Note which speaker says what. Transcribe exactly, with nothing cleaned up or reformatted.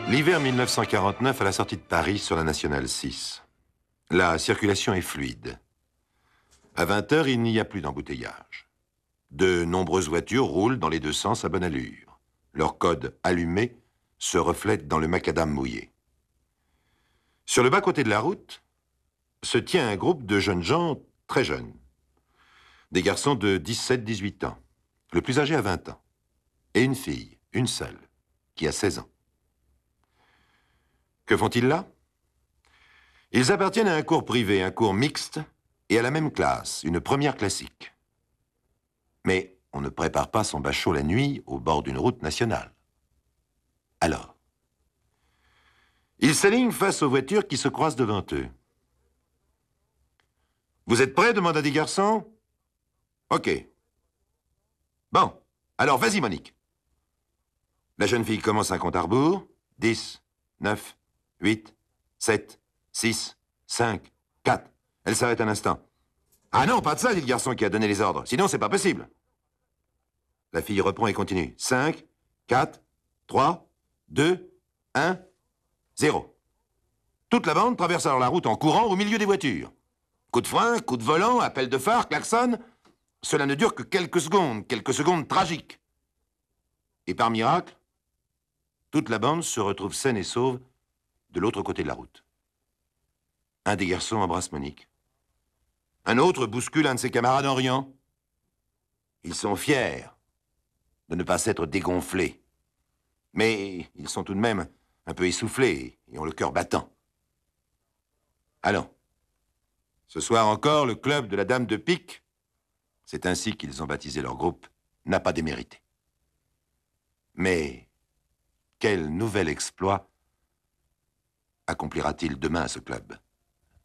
Speaker 1: L'hiver mille neuf cent quarante-neuf, à la sortie de Paris sur la Nationale six. La circulation est fluide. À vingt heures, il n'y a plus d'embouteillage. De nombreuses voitures roulent dans les deux sens à bonne allure. Leur code allumé se reflète dans le macadam mouillé. Sur le bas-côté de la route se tient un groupe de jeunes gens très jeunes. Des garçons de dix-sept à dix-huit ans. Le plus âgé a vingt ans. Et une fille, une seule, qui a seize ans. Que font-ils là? Ils appartiennent à un cours privé, un cours mixte, et à la même classe, une première classique. Mais on ne prépare pas son bachot la nuit au bord d'une route nationale. Alors, ils s'alignent face aux voitures qui se croisent devant eux. « Vous êtes prêts ?» demande un des garçons. « Ok. Bon, alors vas-y, Monique. » La jeune fille commence un compte à rebours. dix, neuf, huit, sept, six, cinq, quatre. Elle s'arrête un instant. « Ah non, pas de ça, dit le garçon qui a donné les ordres. Sinon, c'est pas possible. » La fille reprend et continue. cinq, quatre, trois, deux, un, zéro. Toute la bande traverse alors la route en courant au milieu des voitures. Coup de frein, coup de volant, appel de phare, klaxon. Cela ne dure que quelques secondes, quelques secondes tragiques. Et par miracle, toute la bande se retrouve saine et sauve de l'autre côté de la route. Un des garçons embrasse Monique. Un autre bouscule un de ses camarades en riant. Ils sont fiers de ne pas s'être dégonflés. Mais ils sont tout de même un peu essoufflés et ont le cœur battant. Allons. Ce soir encore, le club de la Dame de Pique, c'est ainsi qu'ils ont baptisé leur groupe, n'a pas démérité. Mais quel nouvel exploit accomplira-t-il demain à ce club ?